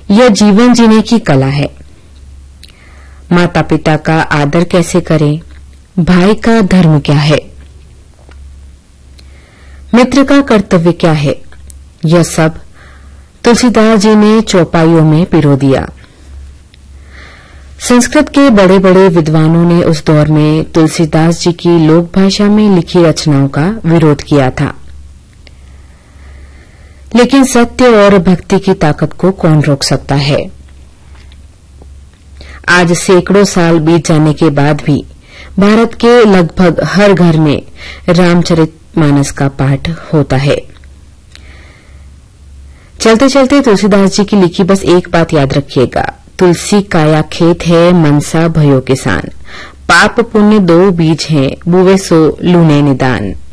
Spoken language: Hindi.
यह जीवन जीने की कला है। माता पिता का आदर कैसे करें, भाई का धर्म क्या है, मित्र का कर्तव्य क्या है, यह सब तुलसीदास जी ने चौपाइयों में पिरो दिया। संस्कृत के बड़े बड़े विद्वानों ने उस दौर में तुलसीदास जी की लोक भाषा में लिखी रचनाओं का विरोध किया था, लेकिन सत्य और भक्ति की ताकत को कौन रोक सकता है। आज सैकड़ों साल बीत जाने के बाद भी भारत के लगभग हर घर में रामचरितमानस का पाठ होता है। चलते चलते तुलसीदास जी की लिखी बस एक बात याद रखिएगा, तुलसी काया खेत है, मनसा भयो किसान, पाप पुण्य दो बीज हैं, बुवे सो लूने निदान।